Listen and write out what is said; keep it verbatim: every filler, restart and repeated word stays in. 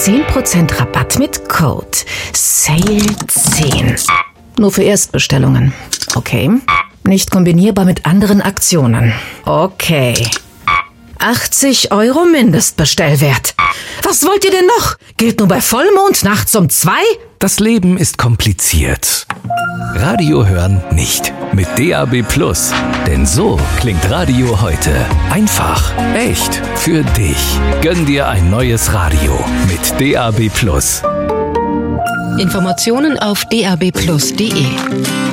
zehn Prozent Rabatt mit Code S A L E zehn. Nur für Erstbestellungen. Okay. Nicht kombinierbar mit anderen Aktionen. Okay. achtzig Euro Mindestbestellwert. Was wollt ihr denn noch? Gilt nur bei Vollmond nachts um zwei? Das Leben ist kompliziert. Radio hören nicht. Mit D A B Plus. Denn so klingt Radio heute. Einfach, echt, für dich. Gönn dir ein neues Radio mit D A B Plus. Informationen auf d a b plus punkt d e.